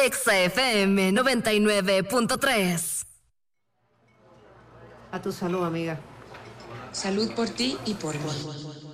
Exa FM 99.3. A tu salud, amiga. Salud por ti y por mí.